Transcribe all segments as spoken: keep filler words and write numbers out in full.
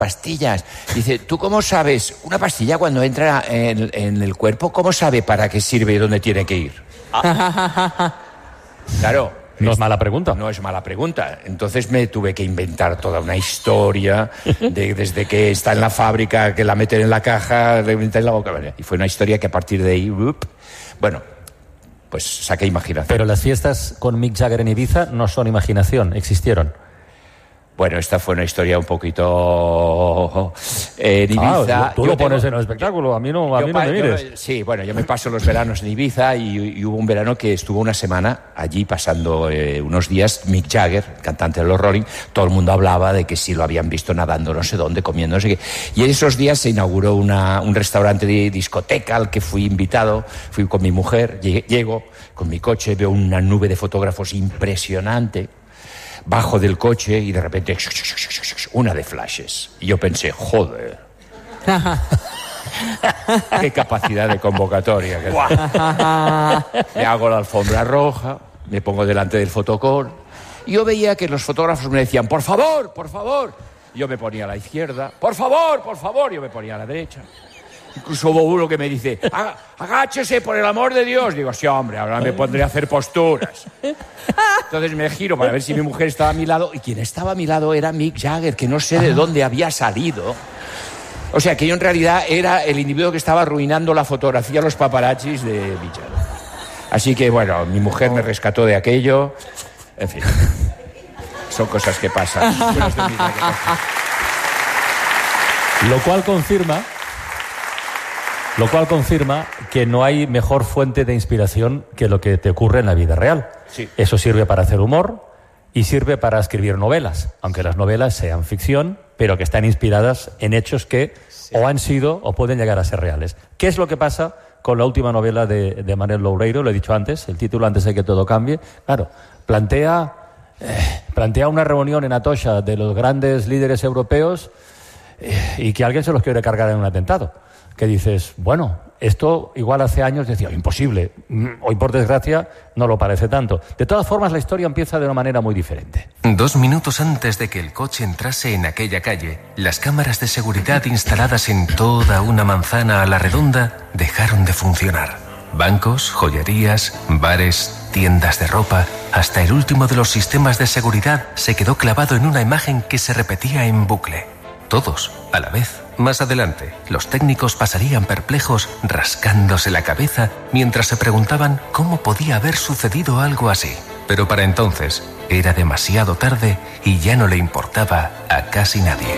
pastillas. Dice, ¿tú cómo sabes? Una pastilla cuando entra en, en el cuerpo, ¿cómo sabe para qué sirve y dónde tiene que ir? Ah. Claro. No es mala pregunta. No es mala pregunta. Entonces me tuve que inventar toda una historia de, desde que está en la fábrica, que la meten en la caja, le meten en la boca. Y fue una historia que a partir de ahí, up, bueno, pues saqué imaginación. Pero las fiestas con Mick Jagger en Ibiza no son imaginación, existieron. Bueno, esta fue una historia un poquito eh, en Ibiza. Ah, tú yo lo pones tengo, en el espectáculo, a mí no, a mí no me mires. Yo, sí, bueno, yo me paso los veranos en Ibiza y, y hubo un verano que estuvo una semana allí pasando eh, unos días Mick Jagger, cantante de los Rolling. Todo el mundo hablaba de que sí lo habían visto nadando no sé dónde, comiendo no sé qué. Y en esos días se inauguró una, un restaurante de discoteca al que fui invitado. Fui con mi mujer, llegué, llego con mi coche, veo una nube de fotógrafos impresionante. Bajo del coche y de repente una de flashes. Y yo pensé, joder, qué capacidad de convocatoria. Me hago la alfombra roja, me pongo delante del fotocall. Y yo veía que los fotógrafos me decían, por favor, por favor. Yo me ponía a la izquierda, por favor, por favor. Yo me ponía a la derecha. Incluso hubo uno que me dice, agáchese, por el amor de Dios. Digo, sí, hombre, ahora me pondré a hacer posturas. Entonces me giro para ver si mi mujer estaba a mi lado, y quien estaba a mi lado era Mick Jagger, que no sé de dónde había salido. O sea, que yo en realidad era el individuo que estaba arruinando la fotografía a los paparazzis de Mick Jagger. Así que, bueno, mi mujer me rescató de aquello. En fin, son cosas que pasan. Lo cual confirma... Lo cual confirma que no hay mejor fuente de inspiración que lo que te ocurre en la vida real. Sí. Eso sirve para hacer humor y sirve para escribir novelas, aunque las novelas sean ficción, pero que están inspiradas en hechos que sí. o han sido o pueden llegar a ser reales. ¿Qué es lo que pasa con la última novela de, de Manuel Loureiro? Lo he dicho antes, el título Antes de que todo cambie. Claro, plantea, eh, plantea una reunión en Atocha de los grandes líderes europeos eh, y que alguien se los quiere cargar en un atentado. Que dices, bueno, esto igual hace años decía, imposible. Hoy, por desgracia, no lo parece tanto. De todas formas, la historia empieza de una manera muy diferente. Dos minutos antes de que el coche entrase en aquella calle, las cámaras de seguridad instaladas en toda una manzana a la redonda dejaron de funcionar. Bancos, joyerías, bares, tiendas de ropa, hasta el último de los sistemas de seguridad se quedó clavado en una imagen que se repetía en bucle. Todos, a la vez. Más adelante, los técnicos pasarían perplejos rascándose la cabeza mientras se preguntaban cómo podía haber sucedido algo así. Pero para entonces era demasiado tarde y ya no le importaba a casi nadie.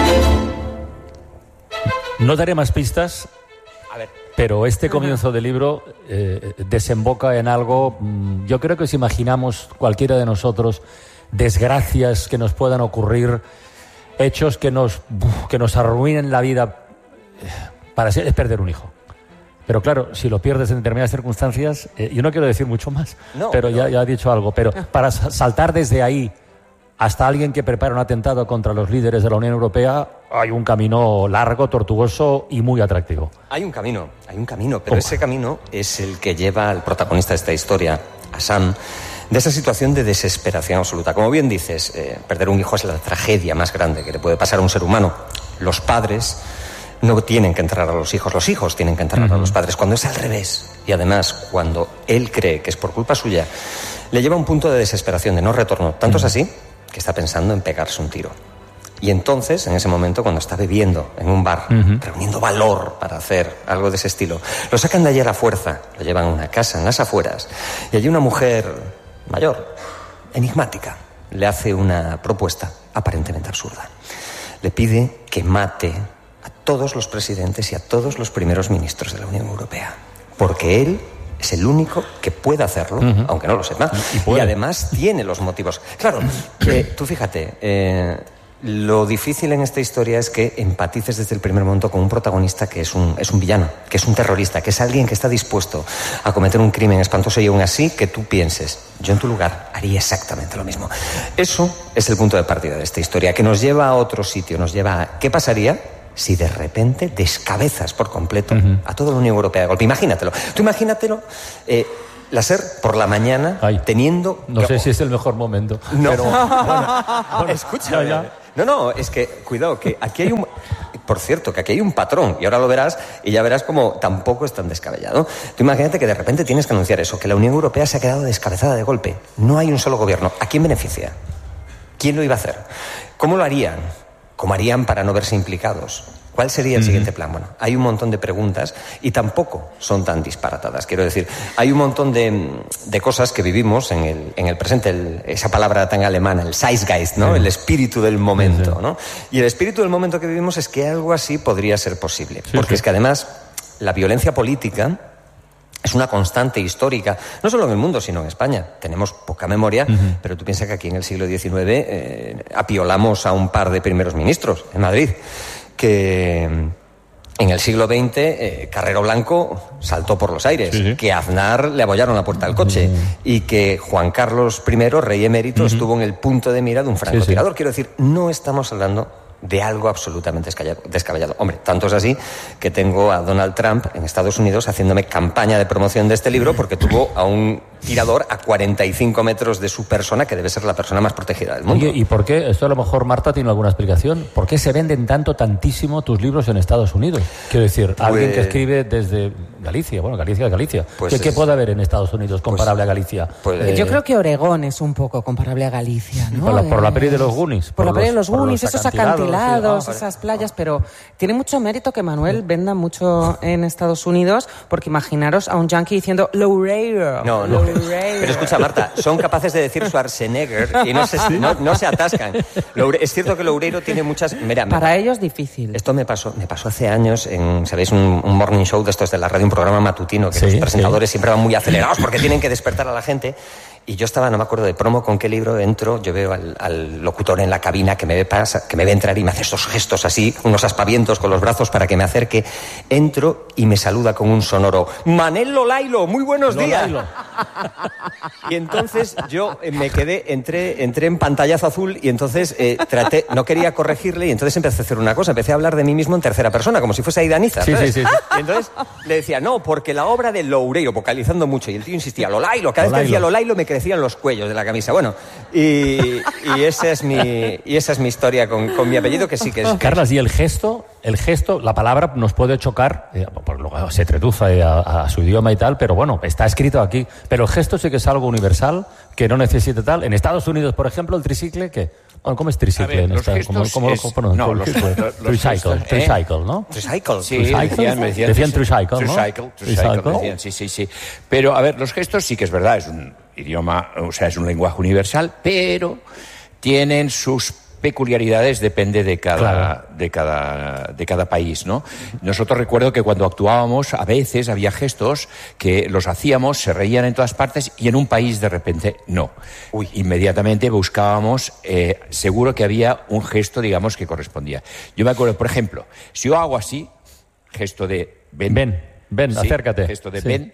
No daré más pistas, a ver. Pero este comienzo del libro eh, desemboca en algo, mmm, yo creo que si imaginamos cualquiera de nosotros desgracias que nos puedan ocurrir, hechos que nos, que nos arruinen la vida, para ser, es perder un hijo. Pero claro, si lo pierdes en determinadas circunstancias, eh, yo no quiero decir mucho más, no, pero, pero... Ya, ya he dicho algo. Pero para saltar desde ahí hasta alguien que prepara un atentado contra los líderes de la Unión Europea, hay un camino largo, tortuoso y muy atractivo. Hay un camino, hay un camino, pero oh. ese camino es el que lleva al protagonista de esta historia, a Sam, de esa situación de desesperación absoluta. Como bien dices, eh, perder un hijo es la tragedia más grande que le puede pasar a un ser humano. Los padres no tienen que enterrar a los hijos, los hijos tienen que enterrar uh-huh. a los padres. Cuando es al revés, y además cuando él cree que es por culpa suya, le lleva a un punto de desesperación, de no retorno. Tanto uh-huh. es así que está pensando en pegarse un tiro. Y entonces, en ese momento, cuando está bebiendo en un bar, uh-huh. reuniendo valor para hacer algo de ese estilo, lo sacan de allí a la fuerza, lo llevan a una casa en las afueras, y allí una mujer mayor, enigmática, le hace una propuesta aparentemente absurda. Le pide que mate a todos los presidentes y a todos los primeros ministros de la Unión Europea, porque él es el único que puede hacerlo, uh-huh. aunque no lo sepa, y, y además tiene los motivos. Claro, eh, tú fíjate, eh, lo difícil en esta historia es que empatices desde el primer momento con un protagonista que es un, es un villano, que es un terrorista, que es alguien que está dispuesto a cometer un crimen espantoso, y aún así que tú pienses, yo en tu lugar haría exactamente lo mismo. Eso es el punto de partida de esta historia, que nos lleva a otro sitio, nos lleva a ¿qué pasaría si de repente descabezas por completo uh-huh. a toda la Unión Europea de golpe? Imagínatelo. Tú imagínatelo... Eh, la SER por la mañana, Ay, teniendo... No sé si es el mejor momento. No, pero, bueno, bueno, escúchame. Ya, ya. No, no, es que, cuidado, que aquí hay un... Por cierto, que aquí hay un patrón, y ahora lo verás, y ya verás como tampoco es tan descabellado. Tú imagínate que de repente tienes que anunciar eso, que la Unión Europea se ha quedado descabezada de golpe. No hay un solo gobierno. ¿A quién beneficia? ¿Quién lo iba a hacer? ¿Cómo lo harían? ¿Cómo harían para no verse implicados? ¿Cuál sería el siguiente plan? Bueno, hay un montón de preguntas y tampoco son tan disparatadas. Quiero decir, hay un montón de, de cosas que vivimos en el, en el presente, el, esa palabra tan alemana, el Zeitgeist, ¿no? El espíritu del momento, ¿no? Y el espíritu del momento que vivimos es que algo así podría ser posible. Sí, porque sí. es que además la violencia política es una constante histórica, no solo en el mundo, sino en España. Tenemos poca memoria, uh-huh. pero tú piensas que aquí en el siglo diecinueve eh, apiolamos a un par de primeros ministros en Madrid. Que en el siglo veinte eh, Carrero Blanco saltó por los aires, sí, sí. que a Aznar le abollaron la puerta del coche uh-huh. y que Juan Carlos primero, rey emérito, uh-huh. estuvo en el punto de mira de un francotirador. Sí, sí. Quiero decir, no estamos hablando de algo absolutamente descabellado. Hombre, tanto es así que tengo a Donald Trump en Estados Unidos haciéndome campaña de promoción de este libro porque tuvo a un tirador a cuarenta y cinco metros de su persona, que debe ser la persona más protegida del mundo. Oye, ¿y por qué? Esto a lo mejor Marta tiene alguna explicación. ¿Por qué se venden tanto, tantísimo tus libros en Estados Unidos? Quiero decir, pues, alguien que escribe desde Galicia, bueno, Galicia es Galicia. Pues ¿Qué, ¿Qué puede haber en Estados Unidos comparable pues, a Galicia? Pues, eh, yo creo que Oregón es un poco comparable a Galicia, ¿no? Por la, por la peli de los Goonies. Por, por la peli de los Goonies, esos acantilados, sí, esas playas, pero tiene mucho mérito que Manuel venda mucho en Estados Unidos, porque imaginaros a un yankee diciendo Loureiro. No, no. Pero escucha, Marta, son capaces de decir Schwarzenegger y no se, no, no se atascan. Loure, es cierto que Loureiro tiene muchas... Mira, Para me, ellos difícil. Esto me pasó, me pasó hace años en, ¿sabéis? Un, un morning show de estos de la radio, un programa matutino, que sí, los presentadores sí. siempre van muy acelerados porque tienen que despertar a la gente. Y yo estaba, no me acuerdo de promo con qué libro entro, yo veo al, al locutor en la cabina que me ve pasa, que me ve entrar y me hace estos gestos así, unos aspavientos con los brazos para que me acerque. Entro y me saluda con un sonoro Manel Lolailo, muy buenos días. Y entonces yo me quedé, entré, entré en pantallazo azul y entonces eh, traté, no quería corregirle y entonces empecé a hacer una cosa, empecé a hablar de mí mismo en tercera persona, como si fuese Aidaniza, sí, ¿sabes? sí, sí, sí. Y entonces le decía, no, porque la obra de Loureiro, vocalizando mucho, y el tío insistía, Lolailo, cada vez que decía Lolailo me crecían los cuellos de la camisa. Bueno, y, y esa es mi y esa es mi historia con, con mi apellido, que sí que es... Carlas, y el gesto, el gesto, la palabra nos puede chocar, eh, por luego se traduce a, a su idioma y tal, pero bueno, está escrito aquí. Pero el gesto sí que es algo universal, que no necesita tal. En Estados Unidos, por ejemplo, el tricicle, ¿qué? Bueno, ¿cómo es tricicle? Ver, en los esta, gestos ¿cómo, es... cómo, no, los, los, los tricycle, gestos, tricycle, ¿eh? ¿no? Tricycle. Sí, tricycle. decían, decían, decían tricycle, ¿no? Tricycle, tricycle, decían, sí, sí, sí. Pero, a ver, los gestos sí que es verdad, es un idioma, o sea, es un lenguaje universal, pero tienen sus peculiaridades, depende de cada, claro. de cada, de cada país, ¿no? Nosotros recuerdo que cuando actuábamos, a veces había gestos que los hacíamos, se reían en todas partes y en un país de repente no. Uy, inmediatamente buscábamos, eh, seguro que había un gesto, digamos, que correspondía. Yo me acuerdo, por ejemplo, si yo hago así, gesto de ven, ven, ven, sí, acércate. Gesto de sí. ven,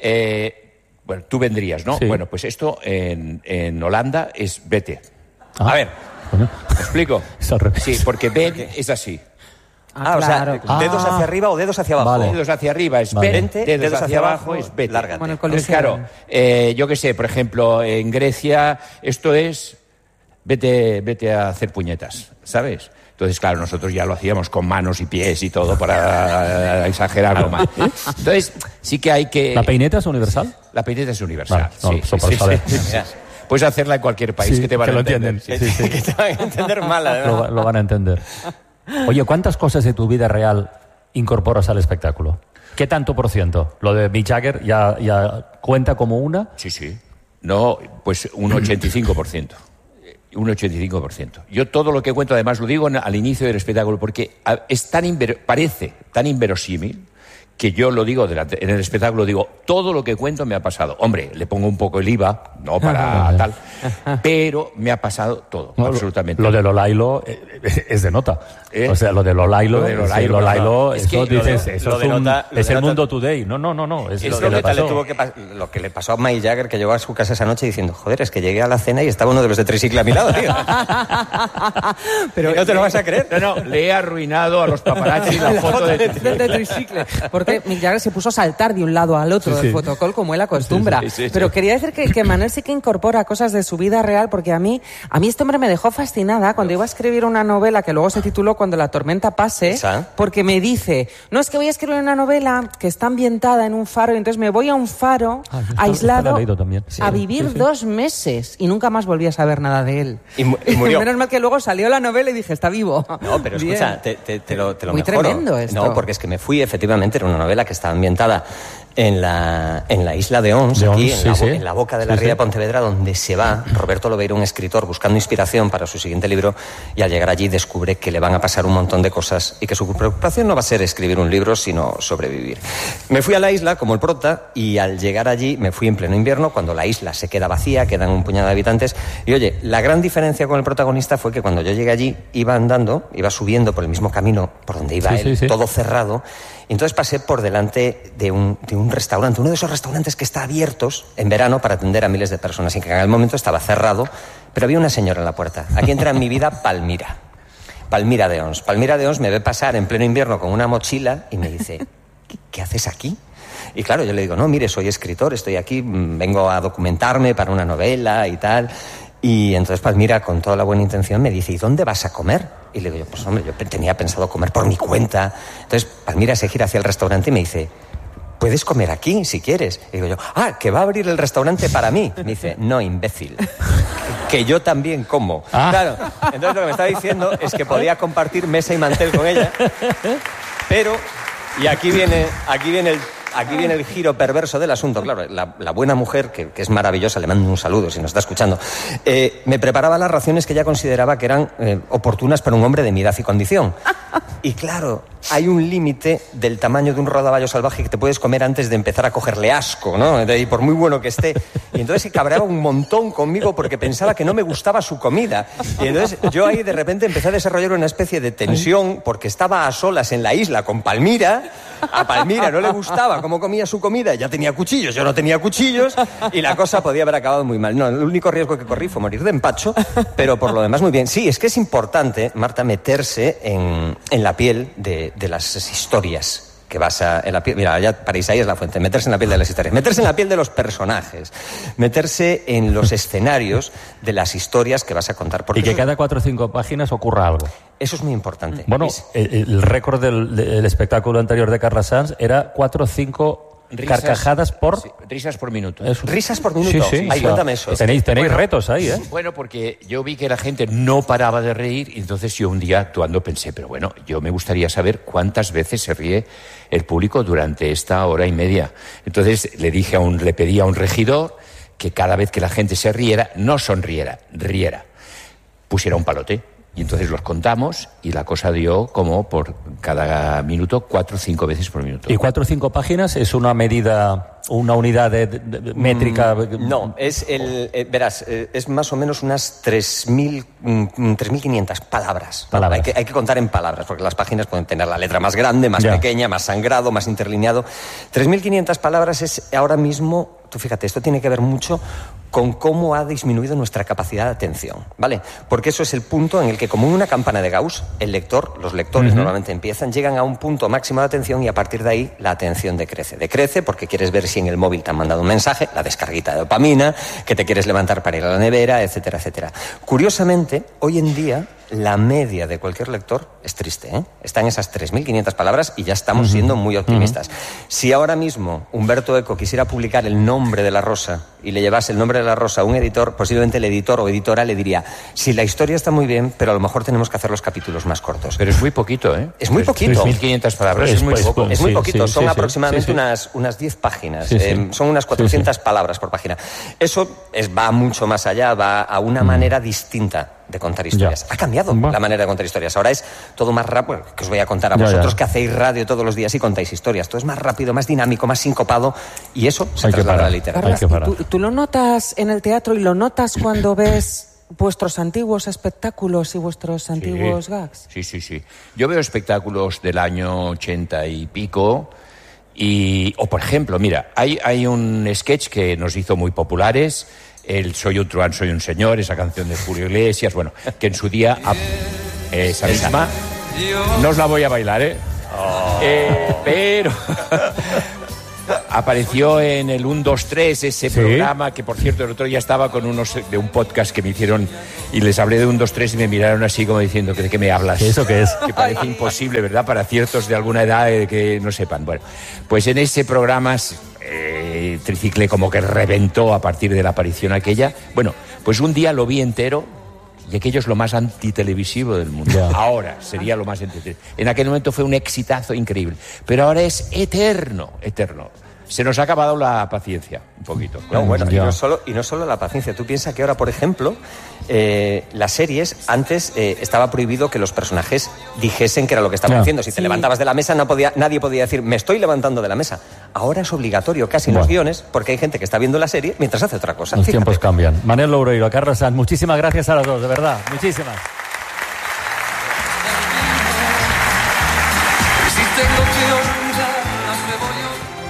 eh, bueno, tú vendrías, ¿no? Sí. Bueno, pues esto en, en Holanda es vete. Ah. A ver, ¿me explico? Sí, porque ven es así. Ah, ah, o sea, claro. dedos hacia arriba o dedos hacia abajo. Vale. Dedos hacia arriba es vale. vente, dedos, dedos hacia, hacia abajo es vete. Lárgate. Bueno, entonces, claro, eh, yo qué sé, por ejemplo, en Grecia esto es vete, vete a hacer puñetas, ¿sabes? Entonces, claro, nosotros ya lo hacíamos con manos y pies y todo para exagerarlo más. Entonces, sí que hay que... ¿La peineta es universal? La peineta es universal, vale, no, sí. sí, sí, sí, sí, sí. Puedes hacerla en cualquier país sí, que te van que a lo entender. Entienden. Sí, sí. Que te van a entender mal, además. Lo, lo van a entender. Oye, ¿cuántas cosas de tu vida real incorporas al espectáculo? ¿Qué tanto por ciento? ¿Lo de Mick Jagger ya, ya cuenta como una? Sí, sí. No, pues un ochenta y cinco por ciento. Un ochenta y cinco por ciento. Yo todo lo que cuento, además, lo digo al inicio del espectáculo, porque es tan inver- parece tan inverosímil que yo lo digo delante, en el espectáculo, digo, todo lo que cuento me ha pasado. Hombre, le pongo un poco el I V A, no para tal, pero me ha pasado todo, no, absolutamente. Lo de Lolailo es de nota. ¿Eh? O sea, lo de Lolailo, lo de Lolailo, sí, Lolailo es eso, que dices, lo de, eso lo es, de un, nota, es el nota, mundo today. No, no, no, no. Es, es lo, lo, que que pasó. le tuvo que pas- lo que le pasó a Mick Jagger, que llegó a su casa esa noche diciendo, joder, es que llegué a la cena y estaba uno de los de Tricicle a mi lado, tío. Pero no te lo vas a creer. No, no, le he arruinado a los paparazzi la, la foto, foto de, de, de, de Tricicle. Porque Mick Jagger se puso a saltar de un lado al otro sí, del sí. fotocall como él acostumbra. Sí, sí, sí, Pero sí. quería decir que, que Manuel sí que incorpora cosas de su vida real, porque a mí, a mí este hombre me dejó fascinada cuando iba a escribir una novela que luego se tituló Cuando la tormenta pase, ¿Esa? porque me dice, no, es que voy a escribir una novela que está ambientada en un faro, y entonces me voy a un faro ah, aislado sí. a vivir sí, sí. dos meses y nunca más volví a saber nada de él. Y, mu- y murió. Menos mal que luego salió la novela y dije, está vivo. No, pero Bien. escucha, te, te, te lo, te lo Muy mejoro. tremendo esto. No, porque es que me fui, efectivamente, era una novela que estaba ambientada en la, en la isla de Ons, de aquí, Ons, en, sí, la, sí. en la boca de la sí, ría sí. de Pontevedra, donde se va Roberto Lobeira, un escritor, buscando inspiración para su siguiente libro, y al llegar allí descubre que le van a pasar un montón de cosas y que su preocupación no va a ser escribir un libro, sino sobrevivir. Me fui a la isla como el prota, y al llegar allí me fui en pleno invierno, cuando la isla se queda vacía, quedan un puñado de habitantes, y oye, la gran diferencia con el protagonista fue que cuando yo llegué allí, iba andando, iba subiendo por el mismo camino por donde iba sí, él, sí, sí. todo cerrado, y entonces pasé por delante de un, de un restaurante, uno de esos restaurantes que está abiertos en verano para atender a miles de personas, y que en el momento estaba cerrado, pero había una señora en la puerta. Aquí entra en mi vida Palmira. Palmira de Ons. Palmira de Ons me ve pasar en pleno invierno con una mochila y me dice, ¿qué, qué haces aquí? Y claro, yo le digo, no, mire, soy escritor, estoy aquí, vengo a documentarme para una novela y tal. Y entonces Palmira, con toda la buena intención, me dice, ¿y dónde vas a comer? Y le digo, pues hombre, yo tenía pensado comer por mi cuenta. Entonces Palmira se gira hacia el restaurante y me dice, puedes comer aquí si quieres. Y digo yo, ah, que va a abrir el restaurante para mí. Me dice, no, imbécil, que yo también como. Ah. Claro, entonces lo que me estaba diciendo es que podía compartir mesa y mantel con ella, pero, y aquí viene, aquí viene el Aquí viene el giro perverso del asunto. Claro, la, la buena mujer, que, que es maravillosa, le mando un saludo si nos está escuchando, eh, me preparaba las raciones que ella consideraba que eran eh, oportunas para un hombre de mi edad y condición. Y claro, hay un límite del tamaño de un rodaballo salvaje que te puedes comer antes de empezar a cogerle asco, ¿no? Y por muy bueno que esté. Y entonces se cabreaba un montón conmigo porque pensaba que no me gustaba su comida. Y entonces yo ahí de repente empecé a desarrollar una especie de tensión porque estaba a solas en la isla con Palmira. A Palmira no le gustaba cómo comía su comida, ya tenía cuchillos, yo no tenía cuchillos, y la cosa podía haber acabado muy mal. No, el único riesgo que corrí fue morir de empacho, pero por lo demás muy bien. Sí, es que es importante, Marta, meterse en, en la piel de, de las historias que vas a... En la piel, mira, ya para Isaías La Fuente, meterse en la piel de las historias, meterse en la piel de los personajes, meterse en los escenarios de las historias que vas a contar. Y que cada cuatro o cinco páginas ocurra algo. Eso es muy importante. Bueno, es... el, el récord del, del espectáculo anterior de Carla Sanz era cuatro o cinco... Risas, carcajadas por... Sí, risas por minuto. Eso. Risas por minuto. Sí, sí. Ay, cuéntame eso. Tenéis, tenéis bueno, retos ahí, ¿eh? Bueno, porque yo vi que la gente no paraba de reír, y entonces yo un día actuando pensé, pero bueno, yo me gustaría saber cuántas veces se ríe el público durante esta hora y media. Entonces le dije a un, le pedí a un regidor que cada vez que la gente se riera, no sonriera, riera, pusiera un palote. Y entonces los contamos y la cosa dio como por cada minuto cuatro o cinco veces por minuto. ¿Y cuatro o cinco páginas es una medida, una unidad de, de, de métrica? Mm, no, es el, eh, verás, eh, es más o menos unas tres mil quinientas palabras. palabras. Hay que, hay que contar en palabras, porque las páginas pueden tener la letra más grande, más ya. pequeña, más sangrado, más interlineado. tres mil quinientas palabras es ahora mismo... Tú fíjate, esto tiene que ver mucho con cómo ha disminuido nuestra capacidad de atención, ¿vale? Porque eso es el punto en el que, como en una campana de Gauss, el lector, los lectores uh-huh. normalmente empiezan, llegan a un punto máximo de atención, y a partir de ahí la atención decrece. Decrece porque quieres ver si en el móvil te han mandado un mensaje, la descarguita de dopamina, que te quieres levantar para ir a la nevera, etcétera, etcétera. Curiosamente, hoy en día, la media de cualquier lector es triste, ¿eh? Está en esas tres mil quinientas palabras y ya estamos uh-huh. siendo muy optimistas. Uh-huh. Si ahora mismo Humberto Eco quisiera publicar el nombre de la rosa y le llevase el nombre de la rosa a un editor, posiblemente el editor o editora le diría, sí, la historia está muy bien, pero a lo mejor tenemos que hacer los capítulos más cortos. Pero es muy poquito, ¿eh? Es muy poquito. tres mil quinientas palabras es, es muy pues, poco. Es muy sí, poquito, sí, son sí, aproximadamente sí, sí. unas unas diez páginas, sí, sí. Eh, son unas cuatrocientas sí, sí. palabras por página. Eso es, va mucho más allá, va a una mm. manera distinta de contar historias. Ya. Ha cambiado bueno. la manera de contar historias. Ahora es todo más rápido, que os voy a contar a vosotros ya, ya. que hacéis radio todos los días y contáis historias. Todo es más rápido, más dinámico, más sincopado, y eso se traslada a la literatura. Carlas, ¿tú, ¿tú lo notas en el teatro y lo notas cuando ves vuestros antiguos espectáculos y vuestros antiguos sí, gags? Sí, sí, sí. Yo veo espectáculos del año ochenta y pico y... O, por ejemplo, mira, hay, hay un sketch que nos hizo muy populares, el Soy un truán, soy un señor, esa canción de Julio Iglesias, bueno, que en su día... Esa misma... No os la voy a bailar, ¿eh? Oh. eh pero... Apareció en el uno, dos, tres ese ¿Sí? programa que, por cierto, el otro día estaba con unos de un podcast que me hicieron y les hablé de uno, dos, tres y me miraron así como diciendo ¿de qué me hablas? ¿Eso qué es? Que parece imposible, ¿verdad? Para ciertos de alguna edad eh, que no sepan. Bueno, pues en ese programa eh, Tricicle como que reventó a partir de la aparición aquella. Bueno, pues un día lo vi entero y aquello es lo más antitelevisivo del mundo. Yeah. Ahora sería lo más antitelevisivo. En aquel momento fue un exitazo increíble. Pero ahora es eterno, eterno. Se nos ha acabado la paciencia, un poquito. No, bueno, y no, solo, y no solo la paciencia. Tú piensas que ahora, por ejemplo, eh, las series, antes eh, estaba prohibido que los personajes dijesen qué era lo que estaban yeah. haciendo. Si te sí. levantabas de la mesa, no podía, nadie podía decir, me estoy levantando de la mesa. Ahora es obligatorio casi en bueno. los guiones, porque hay gente que está viendo la serie mientras hace otra cosa. Los Fíjate. Tiempos cambian. Manel Loureiro, Carlos Sanz, muchísimas gracias a los dos, de verdad. Muchísimas.